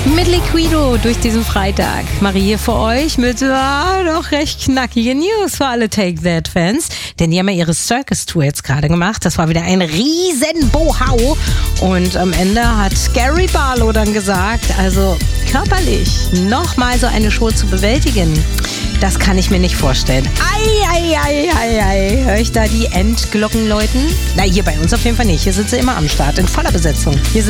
Mit Liquido durch diesen Freitag. Marie hier für euch mit doch recht knackigen News für alle Take That-Fans. Denn die haben ja ihre Circus-Tour jetzt gerade gemacht. Das war wieder ein riesen Bohau. Und am Ende hat Gary Barlow dann gesagt, also körperlich nochmal so eine Show zu bewältigen, das kann ich mir nicht vorstellen. Ei. Hör ich da die Endglocken läuten? Na, hier bei uns auf jeden Fall nicht. Hier sind sie immer am Start in voller Besetzung. Hier sind